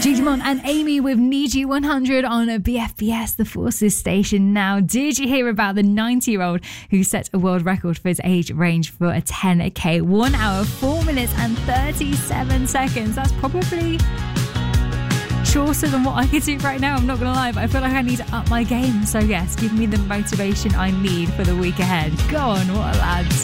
Digimon and Amy with Need You 100 on a BFBS, the Forces station now. Did you hear about the 90-year-old who set a world record for his age range for a 10K? 1 hour, 4 minutes and 37 seconds. That's probably shorter than what I could do right now, I'm not going to lie, but I feel like I need to up my game. So yes, give me the motivation I need for the week ahead. Go on, what a lads.